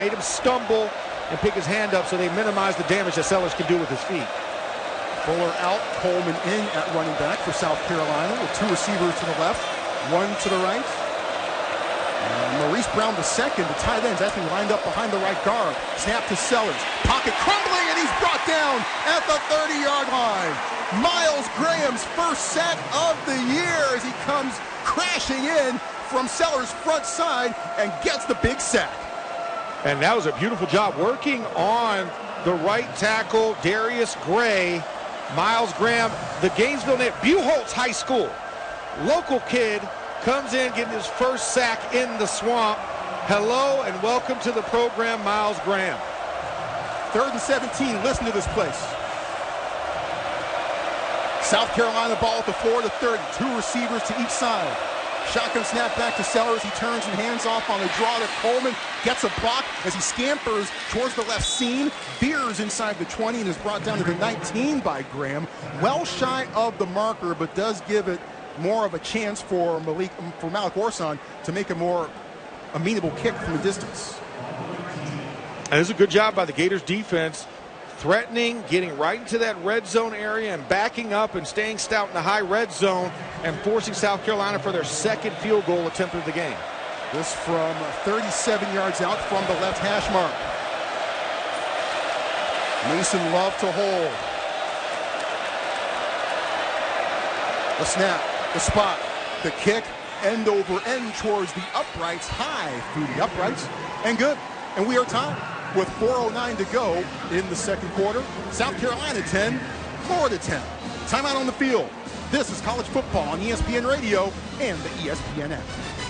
Made him stumble and pick his hand up so they minimize the damage that Sellers can do with his feet. Fuller out, Coleman in at running back for South Carolina with two receivers to the left, one to the right. And Maurice Brown the second, the tight end's actually lined up behind the right guard. Snap to Sellers, pocket crumbling, and he's brought down at the 30-yard line. Miles Graham's first sack of the year as he comes crashing in from Sellers' front side and gets the big sack. And that was a beautiful job working on the right tackle, Darius Gray. Miles Graham, the Gainesville native, Buchholz High School. Local kid comes in getting his first sack in the swamp. Hello and welcome to the program, Miles Graham. 3rd and 17, listen to this place. South Carolina ball at the 4 to 30, two receivers to each side. Shotgun snap back to Sellers. He turns and hands off on the draw to Coleman. Gets a block as he scampers towards the left seam. Veers inside the 20 and is brought down to the 19 by Graham. Well shy of the marker, but does give it more of a chance for Malik Orson to make a more amenable kick from the distance. And it was a good job by the Gators defense. Threatening, getting right into that red zone area and backing up and staying stout in the high red zone and forcing South Carolina for their second field goal attempt of the game. This from 37 yards out from the left hash mark. Mason Love to hold. The snap, the spot, the kick, end over end towards the uprights, high through the uprights, and good. And we are tied with 4:09 to go in the second quarter. South Carolina 10, Florida 10. Timeout on the field. This is college football on ESPN Radio and the ESPN app.